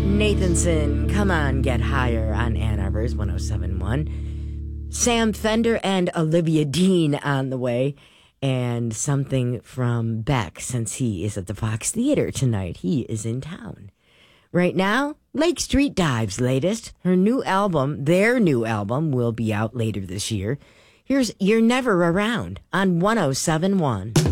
Nathanson, Come On, Get Higher on Ann Arbor's 107.1. Sam Fender and Olivia Dean on the way. And something from Beck, since he is at the Fox Theater tonight. He is in town. Right now, Lake Street Dives' latest. Their new album, will be out later this year. Here's You're Never Around on 107.1.